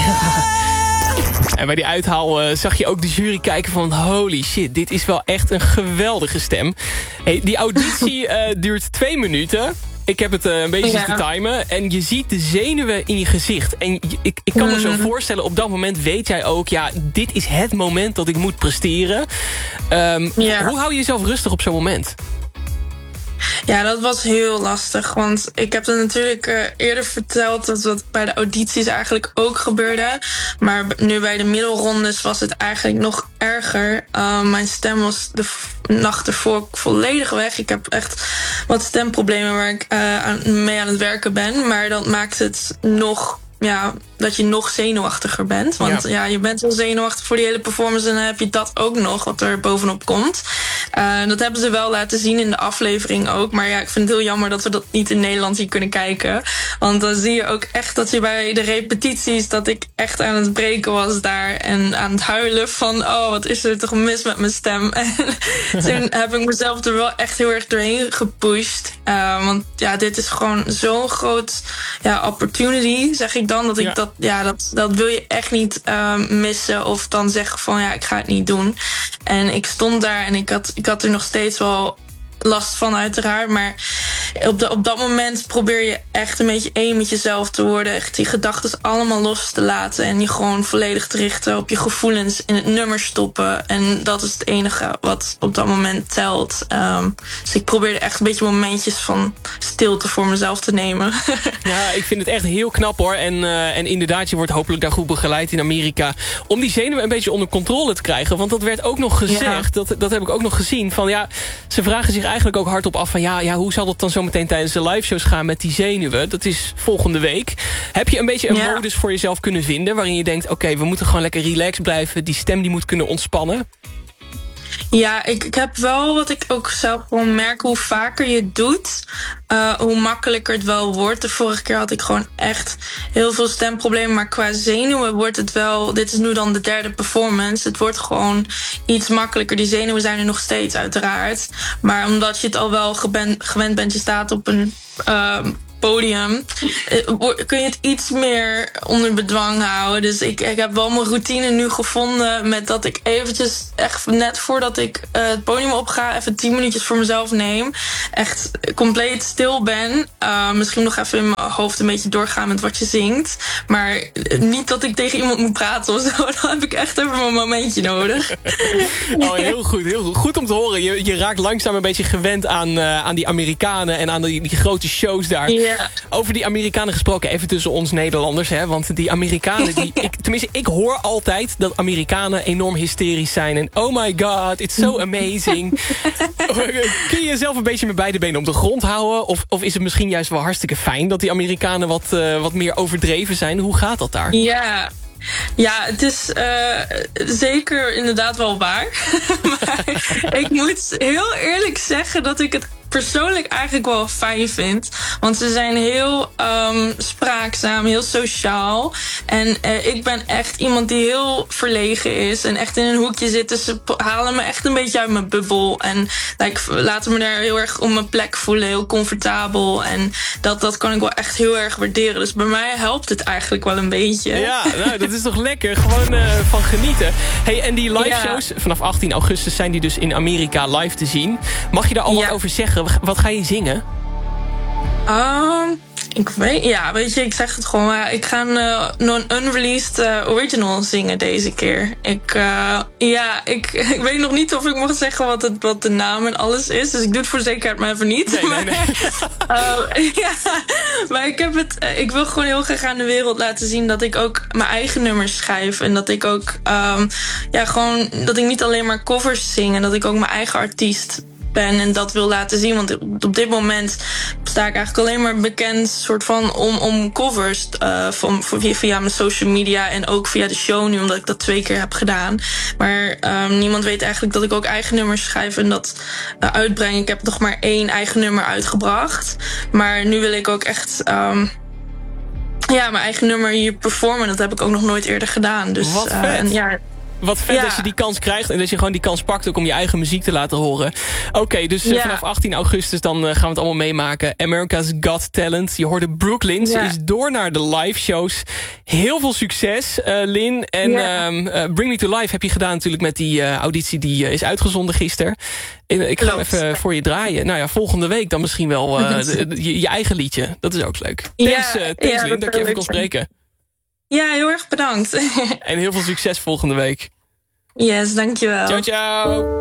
En bij die uithaal zag je ook de jury kijken van... holy shit, dit is wel echt een geweldige stem. Hey, die auditie duurt 2 minuten. Ik heb het een beetje zitten timen. En je ziet de zenuwen in je gezicht. En ik kan me zo voorstellen, op dat moment weet jij ook... ja, dit is het moment dat ik moet presteren. Hoe hou je jezelf rustig op zo'n moment? Ja, dat was heel lastig. Want ik heb het natuurlijk eerder verteld... dat dat bij de audities eigenlijk ook gebeurde. Maar nu bij de middelrondes was het eigenlijk nog erger. Mijn stem was de nacht ervoor volledig weg. Ik heb echt wat stemproblemen waar ik mee aan het werken ben. Maar dat maakt het nog... ja, dat je nog zenuwachtiger bent. Want je bent wel zenuwachtig voor die hele performance... en dan heb je dat ook nog, wat er bovenop komt. Dat hebben ze wel laten zien in de aflevering ook. Maar ja, ik vind het heel jammer dat we dat niet in Nederland hier kunnen kijken. Want dan zie je ook echt dat je bij de repetities... dat ik echt aan het breken was daar... en aan het huilen van... oh, wat is er toch mis met mijn stem. En toen heb ik mezelf er wel echt heel erg doorheen gepusht. Want ja, dit is gewoon zo'n groot opportunity, zeg ik dan... dat ik dat wil je echt niet missen... of dan zeggen van ja, ik ga het niet doen. En ik stond daar en ik had er nog steeds wel last van uiteraard. Maar op dat moment probeer je echt een beetje één met jezelf te worden. Echt die gedachten allemaal los te laten. En je gewoon volledig te richten op je gevoelens. In het nummer stoppen. En dat is het enige wat op dat moment telt. Dus ik probeerde echt een beetje momentjes van stilte voor mezelf te nemen. Ja, ik vind het echt heel knap hoor. En inderdaad, je wordt hopelijk daar goed begeleid in Amerika. Om die zenuwen een beetje onder controle te krijgen. Want dat werd ook nog gezegd. Ja. Dat heb ik ook nog gezien. Van ja, ze vragen zich eigenlijk ook hardop af van ja, hoe zal dat dan zo meteen tijdens de liveshows gaan met die zenuwen? Dat is volgende week. Heb je een beetje een modus voor jezelf kunnen vinden waarin je denkt, oké, we moeten gewoon lekker relaxed blijven. Die stem die moet kunnen ontspannen. Ja, ik heb wel wat ik ook zelf gewoon merk, hoe vaker je het doet, hoe makkelijker het wel wordt. De vorige keer had ik gewoon echt heel veel stemproblemen, maar qua zenuwen wordt het wel, dit is nu dan de 3e performance, het wordt gewoon iets makkelijker. Die zenuwen zijn er nog steeds uiteraard, maar omdat je het al wel gewend bent, je staat op een podium, kun je het iets meer onder bedwang houden. Dus ik heb wel mijn routine nu gevonden met dat ik eventjes echt net voordat ik het podium opga, even 10 minuutjes voor mezelf neem. Echt compleet stil ben. Misschien nog even in mijn hoofd een beetje doorgaan met wat je zingt. Maar niet dat ik tegen iemand moet praten of zo. Dan heb ik echt even een momentje nodig. Oh, heel goed, heel goed. Goed om te horen. Je raakt langzaam een beetje gewend aan die Amerikanen en aan die grote shows daar. Yeah. Over die Amerikanen gesproken, even tussen ons Nederlanders. Hè, want die Amerikanen, ik hoor altijd dat Amerikanen enorm hysterisch zijn. En oh my god, it's so amazing. Kun je jezelf een beetje met beide benen op de grond houden? Of is het misschien juist wel hartstikke fijn dat die Amerikanen wat meer overdreven zijn? Hoe gaat dat daar? Ja, het is zeker inderdaad wel waar. Maar ik moet heel eerlijk zeggen dat ik het persoonlijk eigenlijk wel fijn vind. Want ze zijn heel spraakzaam, heel sociaal. En ik ben echt iemand die heel verlegen is en echt in een hoekje zit. Dus ze halen me echt een beetje uit mijn bubbel. En laten me daar heel erg op mijn plek voelen, heel comfortabel. En dat kan ik wel echt heel erg waarderen. Dus bij mij helpt het eigenlijk wel een beetje. Ja, nou, dat is toch lekker. Gewoon van genieten. Hey, en die live shows, vanaf 18 augustus zijn die dus in Amerika live te zien. Mag je daar al wat over zeggen? Wat ga je zingen? Ik weet je, ik zeg het gewoon. Ik ga een unreleased original zingen deze keer. Ik weet nog niet of ik mag zeggen wat de naam en alles is. Dus ik doe het voor zekerheid maar even niet. Nee. Maar ik wil gewoon heel graag aan de wereld laten zien dat ik ook mijn eigen nummers schrijf. En dat ik ook, gewoon, dat ik niet alleen maar covers zing. En dat ik ook mijn eigen artiest ben en dat wil laten zien. Want op dit moment sta ik eigenlijk alleen maar bekend soort van om covers via mijn social media en ook via de show nu, omdat ik dat 2 keer heb gedaan. Maar niemand weet eigenlijk dat ik ook eigen nummers schrijf en dat uitbreng. Ik heb nog maar 1 eigen nummer uitgebracht. Maar nu wil ik ook echt mijn eigen nummer hier performen. Dat heb ik ook nog nooit eerder gedaan. Dus wat vet. Wat vet als je die kans krijgt en dat je gewoon die kans pakt ook om je eigen muziek te laten horen. Oké, dus vanaf 18 augustus dan gaan we het allemaal meemaken. America's Got Talent. Je hoorde Brooklyn. Ze is door naar de live shows. Heel veel succes, Lynn. En Bring Me To Life heb je gedaan natuurlijk met die auditie die is uitgezonden gisteren. Ik ga hem even voor je draaien. Nou ja, volgende week dan misschien wel je eigen liedje. Dat is ook leuk. Thanks Lynn, dat je even kon spreken. Ja, heel erg bedankt. En heel veel succes volgende week. Yes, dankjewel. Ciao, ciao.